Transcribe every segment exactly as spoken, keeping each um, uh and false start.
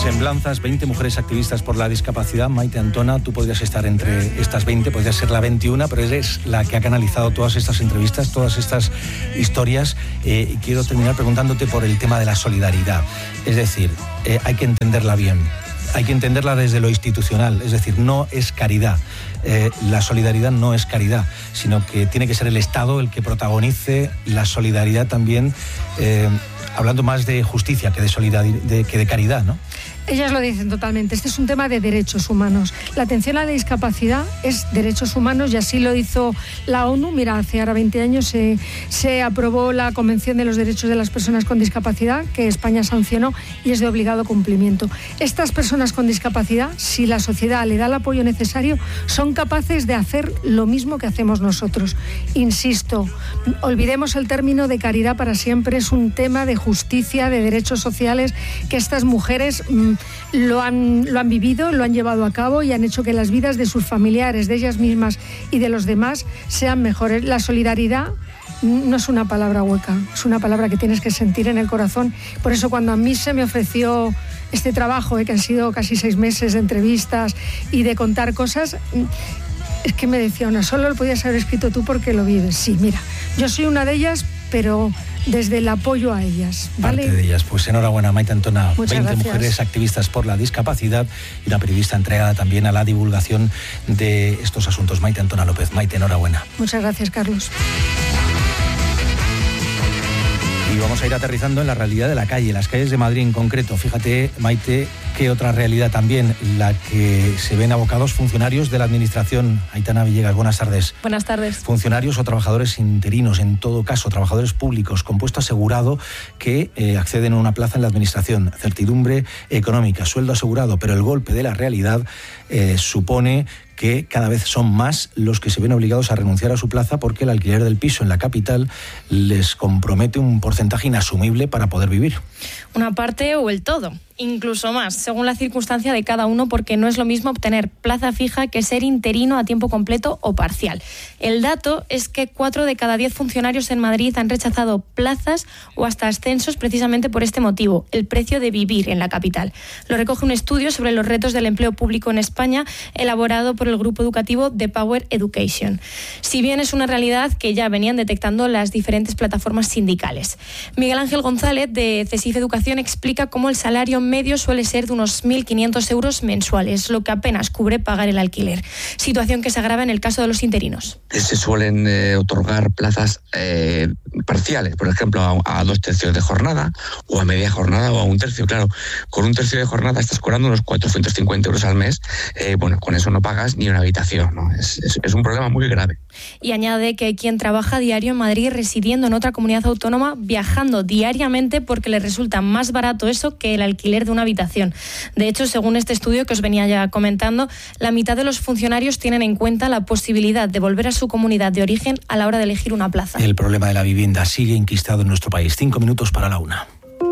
Semblanzas, veinte mujeres activistas por la discapacidad. Maite Antona, tú podrías estar entre estas veinte, podrías ser la veintiuna, pero eres la que ha canalizado todas estas entrevistas, todas estas historias. Eh, y quiero terminar preguntándote por el tema de la solidaridad. Es decir, eh, hay que entenderla bien. Hay que entenderla desde lo institucional, es decir, no es caridad. Eh, la solidaridad no es caridad, sino que tiene que ser el Estado el que protagonice la solidaridad también, eh, hablando más de justicia que de solidaridad, de, que de caridad, ¿no? Ellas lo dicen totalmente. Este es un tema de derechos humanos. La atención a la discapacidad es derechos humanos y así lo hizo la ONU. Mira, hace ahora veinte años se, se aprobó la Convención de los Derechos de las Personas con Discapacidad, que España sancionó y es de obligado cumplimiento. Estas personas con discapacidad, si la sociedad le da el apoyo necesario, son capaces de hacer lo mismo que hacemos nosotros. Insisto, olvidemos el término de caridad para siempre. Es un tema de justicia, de derechos sociales, que estas mujeres mmm, Lo han, lo han vivido, lo han llevado a cabo y han hecho que las vidas de sus familiares, de ellas mismas y de los demás sean mejores. La solidaridad no es una palabra hueca, es una palabra que tienes que sentir en el corazón. Por eso cuando a mí se me ofreció este trabajo, eh, que han sido casi seis meses de entrevistas y de contar cosas, es que me decía una, solo lo podías haber escrito tú porque lo vives. Sí, mira, yo soy una de ellas, pero desde el apoyo a ellas, ¿vale? Parte de ellas. Pues enhorabuena, Maite Antona. Muchas veinte gracias. Mujeres activistas por la discapacidad y una periodista entregada también a la divulgación de estos asuntos. Maite Antona López. Maite, enhorabuena. Muchas gracias, Carlos. Y vamos a ir aterrizando en la realidad de la calle, las calles de Madrid en concreto. Fíjate, Maite, qué otra realidad también, la que se ven abocados funcionarios de la Administración. Aitana Villegas, buenas tardes. Buenas tardes. Funcionarios o trabajadores interinos, en todo caso, trabajadores públicos con puesto asegurado que eh, acceden a una plaza en la Administración. Certidumbre económica, sueldo asegurado, pero el golpe de la realidad eh, supone que cada vez son más los que se ven obligados a renunciar a su plaza porque el alquiler del piso en la capital les compromete un porcentaje inasumible para poder vivir. Una parte o el todo, incluso más, según la circunstancia de cada uno, porque no es lo mismo obtener plaza fija que ser interino a tiempo completo o parcial. El dato es que cuatro de cada diez funcionarios en Madrid han rechazado plazas o hasta ascensos precisamente por este motivo, el precio de vivir en la capital. Lo recoge un estudio sobre los retos del empleo público en España, elaborado por el grupo educativo The Power Education. Si bien es una realidad que ya venían detectando las diferentes plataformas sindicales. Miguel Ángel González, de CESIF Educación, explica cómo el salario medio suele ser de unos mil quinientos euros mensuales, lo que apenas cubre pagar el alquiler. Situación que se agrava en el caso de los interinos. Se suelen eh, otorgar plazas eh, parciales, por ejemplo, a, a dos tercios de jornada, o a media jornada, o a un tercio. Claro, con un tercio de jornada estás cobrando unos cuatrocientos cincuenta euros al mes. Eh, bueno, con eso no pagas ni una habitación, ¿no? Es, es, es un problema muy grave. Y añade que hay quien trabaja diario en Madrid residiendo en otra comunidad autónoma, viajando diariamente porque le resulta más barato eso que el alquiler de una habitación. De hecho, según este estudio que os venía ya comentando, la mitad de los funcionarios tienen en cuenta la posibilidad de volver a su comunidad de origen a la hora de elegir una plaza. El problema de la vivienda sigue enquistado en nuestro país. Cinco minutos para la una.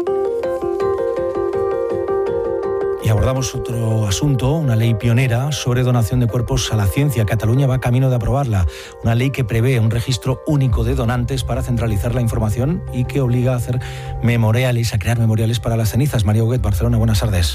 Y abordamos otro asunto, una ley pionera sobre donación de cuerpos a la ciencia. Cataluña va camino de aprobarla. Una ley que prevé un registro único de donantes para centralizar la información y que obliga a hacer memoriales, a crear memoriales para las cenizas. María Huguet, Barcelona, buenas tardes.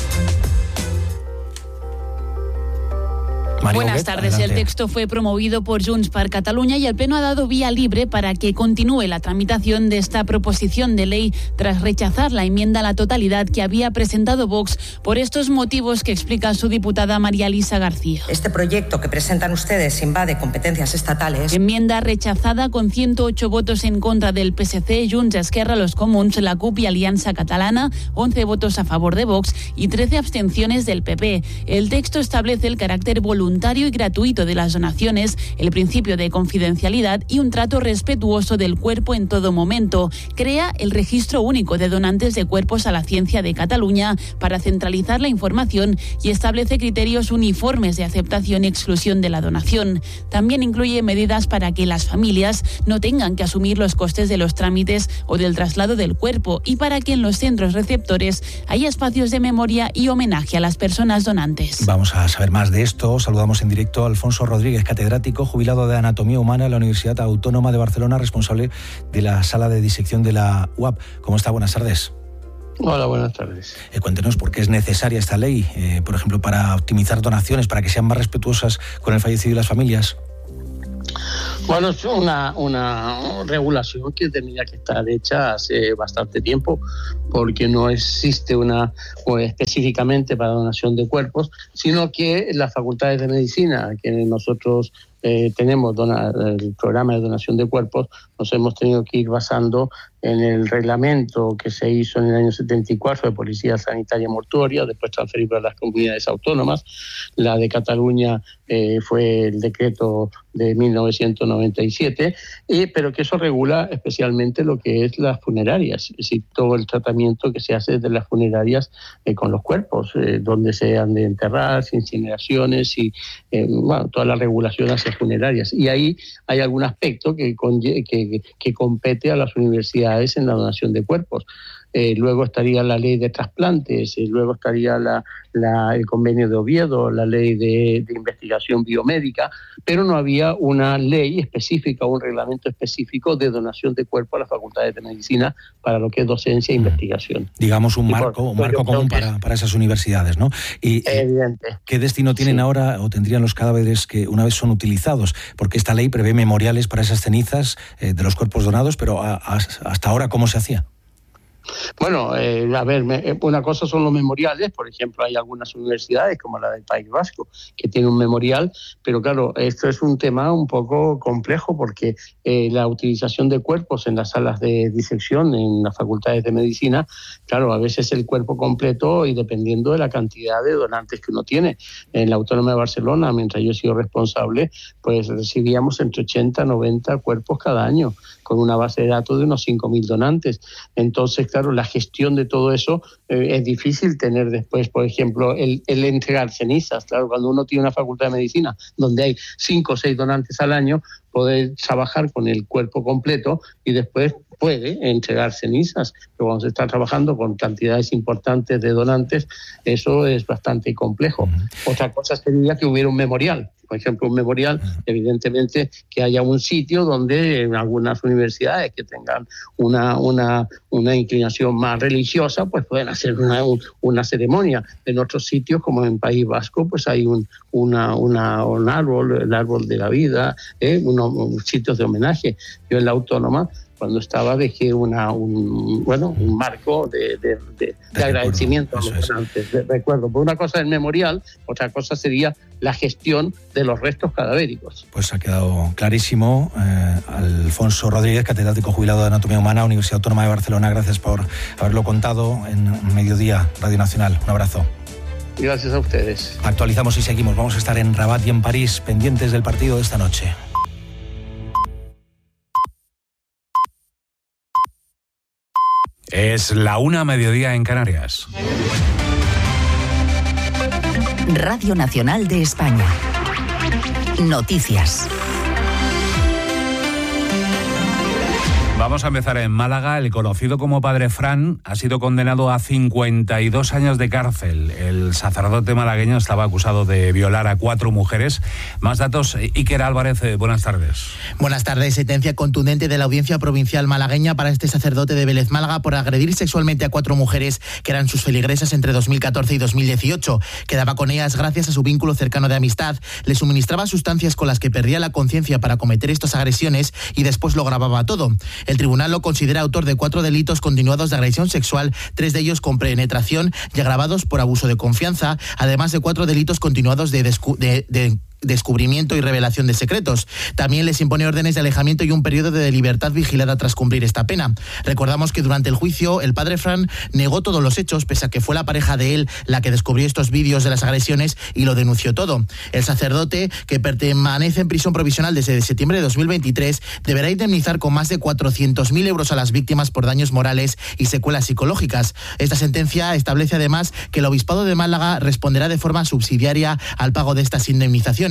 María Buenas Huguet, tardes. adelante. El texto fue promovido por Junts per Catalunya y el Pleno ha dado vía libre para que continúe la tramitación de esta proposición de ley tras rechazar la enmienda a la totalidad que había presentado Vox por estos motivos que explica su diputada María Elisa García. Este proyecto que presentan ustedes invade competencias estatales. Enmienda rechazada con ciento ocho votos en contra del P S C, Junts, Esquerra, los Comuns, la C U P y Alianza Catalana, once votos a favor de Vox y trece abstenciones del P P. El texto establece el carácter voluntario voluntario y gratuito de las donaciones, el principio de confidencialidad y un trato respetuoso del cuerpo en todo momento. Crea el registro único de donantes de cuerpos a la ciencia de Cataluña para centralizar la información y establece criterios uniformes de aceptación y exclusión de la donación. También incluye medidas para que las familias no tengan que asumir los costes de los trámites o del traslado del cuerpo y para que en los centros receptores haya espacios de memoria y homenaje a las personas donantes. Vamos a saber más de esto. Saludamos en directo a Alfonso Rodríguez, catedrático jubilado de Anatomía Humana en la Universidad Autónoma de Barcelona, responsable de la sala de disección de la U A B. ¿Cómo está? Buenas tardes. Hola, buenas tardes. Eh, cuéntenos por qué es necesaria esta ley, eh, por ejemplo, para optimizar donaciones, para que sean más respetuosas con el fallecido y las familias. Bueno, es una, una regulación que tenía que estar hecha hace bastante tiempo, porque no existe una pues, específicamente para donación de cuerpos, sino que las facultades de medicina que nosotros eh, tenemos dona, el programa de donación de cuerpos, nos hemos tenido que ir basando en el reglamento que se hizo en el año setenta y cuatro de Policía Sanitaria Mortuoria, después transferido a las comunidades autónomas. La de Cataluña eh, fue el decreto de mil novecientos noventa y siete, eh, pero que eso regula especialmente lo que es las funerarias, es decir, todo el tratamiento que se hace desde las funerarias eh, con los cuerpos, eh, donde se han de enterrar, incineraciones y eh, bueno, toda la regulación hacia funerarias. Y ahí hay algún aspecto que, que, que compete a las universidades en la donación de cuerpos. Eh, luego estaría la ley de trasplantes, eh, luego estaría la, la, el convenio de Oviedo, la ley de, de investigación biomédica, pero no había una ley específica o un reglamento específico de donación de cuerpo a las facultades de medicina para lo que es docencia e investigación. Digamos un marco, por, un marco común para, para esas universidades, ¿no? Y, evidente. ¿Qué destino tienen sí. ahora o tendrían los cadáveres que una vez son utilizados? Porque esta ley prevé memoriales para esas cenizas eh, de los cuerpos donados, pero a, a, hasta ahora, ¿cómo se hacía? Bueno, eh, a ver, me, una cosa son los memoriales, por ejemplo, hay algunas universidades como la del País Vasco que tiene un memorial, pero claro, esto es un tema un poco complejo porque eh, la utilización de cuerpos en las salas de disección en las facultades de medicina, claro, a veces el cuerpo completo y dependiendo de la cantidad de donantes que uno tiene. En la Autónoma de Barcelona, mientras yo he sido responsable, pues recibíamos entre ochenta y noventa cuerpos cada año, con una base de datos de unos cinco mil donantes. Entonces, claro, la gestión de todo eso eh, es difícil tener después, por ejemplo, el, el entregar cenizas. Claro, cuando uno tiene una facultad de medicina donde hay cinco o seis donantes al año, poder trabajar con el cuerpo completo y después puede entregar cenizas. Pero cuando se está trabajando con cantidades importantes de donantes, eso es bastante complejo. Uh-huh. Otra cosa sería que hubiera un memorial. Por ejemplo, un memorial, evidentemente, que haya un sitio donde en algunas universidades que tengan una, una, una inclinación más religiosa, pues pueden hacer una, una ceremonia. En otros sitios, como en País Vasco, pues hay un, una, una, un árbol, el árbol de la vida, ¿eh? unos, unos sitios de homenaje. Yo en la Autónoma, cuando estaba, dejé una, un, bueno, un marco de, de, de, de agradecimiento a los donantes, de recuerdo. Por una cosa es el memorial, otra cosa sería la gestión de los restos cadavéricos. Pues ha quedado clarísimo. Eh, Alfonso Rodríguez, catedrático jubilado de Anatomía Humana, Universidad Autónoma de Barcelona, gracias por haberlo contado en Mediodía Radio Nacional. Un abrazo. Gracias a ustedes. Actualizamos y seguimos. Vamos a estar en Rabat y en París, pendientes del partido de esta noche. Es la una, mediodía en Canarias. Radio Nacional de España. Noticias. Vamos a empezar en Málaga. El conocido como Padre Fran ha sido condenado a cincuenta y dos años de cárcel. El sacerdote malagueño estaba acusado de violar a cuatro mujeres. Más datos, Iker Álvarez, buenas tardes. Buenas tardes. Sentencia contundente de la Audiencia Provincial malagueña para este sacerdote de Vélez, Málaga, por agredir sexualmente a cuatro mujeres que eran sus feligresas entre dos mil catorce y dos mil dieciocho. Quedaba con ellas gracias a su vínculo cercano de amistad. Le suministraba sustancias con las que perdía la conciencia para cometer estas agresiones y después lo grababa todo. El tribunal lo considera autor de cuatro delitos continuados de agresión sexual, tres de ellos con penetración y agravados por abuso de confianza, además de cuatro delitos continuados de, descu- de, de descubrimiento y revelación de secretos. También les impone órdenes de alejamiento y un periodo de libertad vigilada tras cumplir esta pena. Recordamos que durante el juicio el padre Fran negó todos los hechos, pese a que fue la pareja de él la que descubrió estos vídeos de las agresiones y lo denunció todo. El sacerdote, que permanece en prisión provisional desde septiembre de dos mil veintitrés, deberá indemnizar con más de cuatrocientos mil euros a las víctimas por daños morales y secuelas psicológicas. Esta sentencia establece además que el Obispado de Málaga responderá de forma subsidiaria al pago de estas indemnizaciones.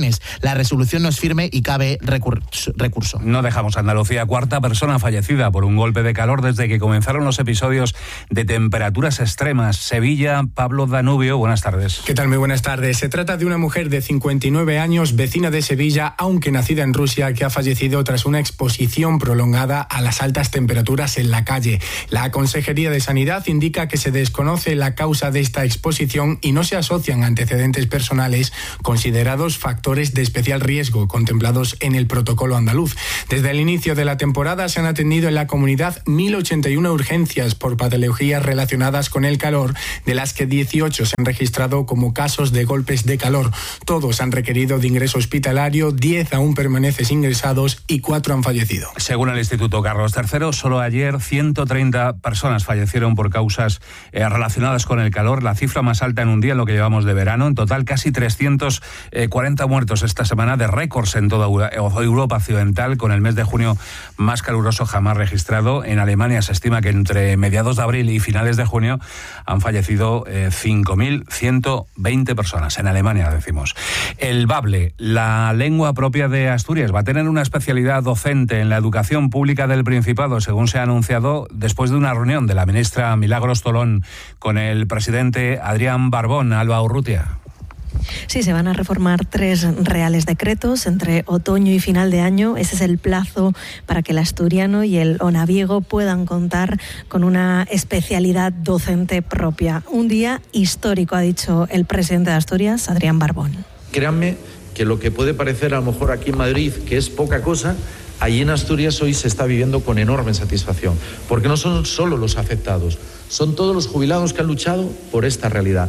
actuaciones. La resolución no es firme y cabe recurso. No dejamos Andalucía. Cuarta persona fallecida por un golpe de calor desde que comenzaron los episodios de temperaturas extremas. Sevilla, Pablo Danubio, buenas tardes. ¿Qué tal? Muy buenas tardes. Se trata de una mujer de cincuenta y nueve años, vecina de Sevilla, aunque nacida en Rusia, que ha fallecido tras una exposición prolongada a las altas temperaturas en la calle. La Consejería de Sanidad indica que se desconoce la causa de esta exposición y no se asocian antecedentes personales considerados factores de especial riesgo contemplados en el protocolo andaluz. Desde el inicio de la temporada se han atendido en la comunidad mil ochenta y una urgencias por patologías relacionadas con el calor, de las que dieciocho se han registrado como casos de golpes de calor. Todos han requerido de ingreso hospitalario, diez aún permanecen ingresados y cuatro han fallecido. Según el Instituto Carlos tercero, solo ayer ciento treinta personas fallecieron por causas eh, relacionadas con el calor, la cifra más alta en un día en lo que llevamos de verano. En total, casi trescientos cuarenta muertos esta semana, de récords en toda Europa occidental, con el mes de junio más caluroso jamás registrado. En Alemania se estima que entre mediados de abril y finales de junio han fallecido eh, cinco mil ciento veinte personas. En Alemania, decimos. El bable, la lengua propia de Asturias, va a tener una especialidad docente en la educación pública del Principado, según se ha anunciado después de una reunión de la ministra Milagros Tolón con el presidente Adrián Barbón. Alba Urrutia. Sí, se van a reformar tres reales decretos entre otoño y final de año. Ese es el plazo para que el asturiano y el onaviego puedan contar con una especialidad docente propia. Un día histórico, ha dicho el presidente de Asturias, Adrián Barbón. Créanme que lo que puede parecer a lo mejor aquí en Madrid, que es poca cosa, allí en Asturias hoy se está viviendo con enorme satisfacción, porque no son solo los afectados, son todos los jubilados que han luchado por esta realidad.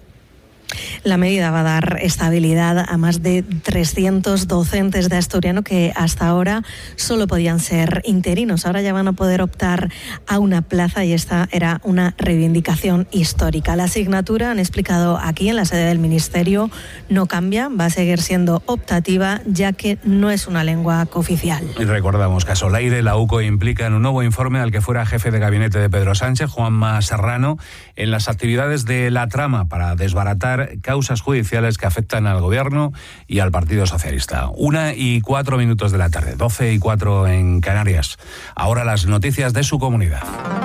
La medida va a dar estabilidad a más de trescientos docentes de asturiano que hasta ahora solo podían ser interinos. Ahora ya van a poder optar a una plaza y esta era una reivindicación histórica. La asignatura, han explicado aquí en la sede del Ministerio, no cambia, va a seguir siendo optativa ya que no es una lengua cooficial. Y recordamos que a Soleire la U C O implica en un nuevo informe al que fuera jefe de gabinete de Pedro Sánchez, Juanma Serrano, en las actividades de la trama para desbaratar causas judiciales que afectan al Gobierno y al Partido Socialista. Una y cuatro minutos de la tarde, doce y cuatro en Canarias. Ahora las noticias de su comunidad.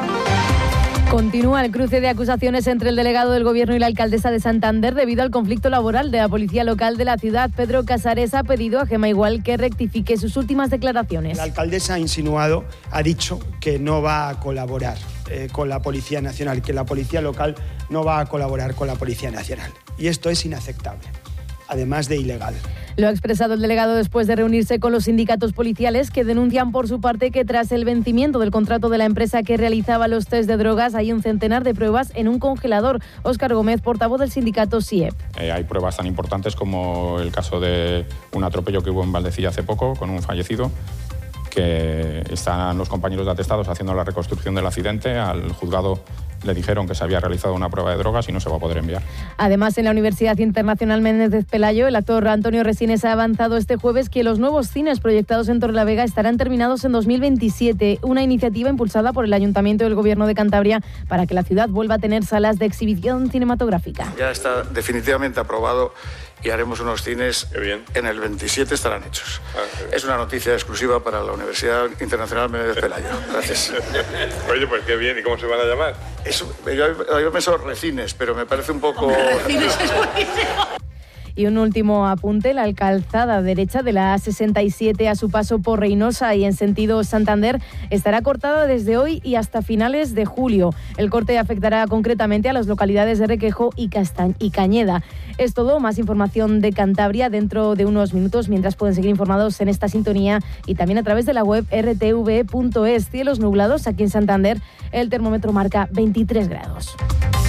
Continúa el cruce de acusaciones entre el delegado del Gobierno y la alcaldesa de Santander debido al conflicto laboral de la policía local de la ciudad. Pedro Casares ha pedido a Gemma Igual que rectifique sus últimas declaraciones. La alcaldesa ha insinuado, ha dicho que no va a colaborar eh, con la Policía Nacional, que la policía local no va a colaborar con la Policía Nacional. Y esto es inaceptable, además de ilegal. Lo ha expresado el delegado después de reunirse con los sindicatos policiales, que denuncian por su parte que tras el vencimiento del contrato de la empresa que realizaba los test de drogas hay un centenar de pruebas en un congelador. Óscar Gómez, portavoz del sindicato S I E P. Eh, hay pruebas tan importantes como el caso de un atropello que hubo en Valdecilla hace poco con un fallecido, que están los compañeros de atestados haciendo la reconstrucción del accidente. Al juzgado le dijeron que se había realizado una prueba de drogas y no se va a poder enviar. Además, en la Universidad Internacional Méndez Pelayo, el actor Antonio Resines ha avanzado este jueves que los nuevos cines proyectados en Torrelavega estarán terminados en dos mil veintisiete, una iniciativa impulsada por el Ayuntamiento y el Gobierno de Cantabria para que la ciudad vuelva a tener salas de exhibición cinematográfica. Ya está definitivamente aprobado y haremos unos cines en el veintisiete, estarán hechos. Ah, es una noticia exclusiva para la Universidad Internacional Méndez Pelayo. Gracias. Oye, pues qué bien. ¿Y cómo se van a llamar? Eso, yo, yo pensado recines, pero me parece un poco... Recines es buenísimo. Y un último apunte, la calzada derecha de la A sesenta y siete a su paso por Reynosa y en sentido Santander estará cortada desde hoy y hasta finales de julio. El corte afectará concretamente a las localidades de Requejo y, Castañ- y Cañeda. Es todo, más información de Cantabria dentro de unos minutos, mientras pueden seguir informados en esta sintonía y también a través de la web erre te ve punto es. Cielos nublados aquí en Santander, el termómetro marca veintitrés grados.